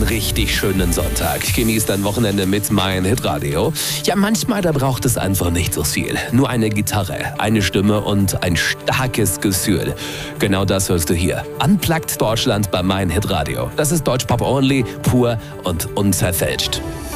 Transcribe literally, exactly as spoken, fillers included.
richtig schönen Sonntag. Genießt dein Wochenende mit mein Hitradio. Ja, manchmal, da braucht es einfach nicht so viel. Nur eine Gitarre, eine Stimme und ein starkes Gefühl. Genau das hörst du hier. Unplugged Deutschland bei mein Hitradio. Das ist Deutschpop only, pur und unverfälscht.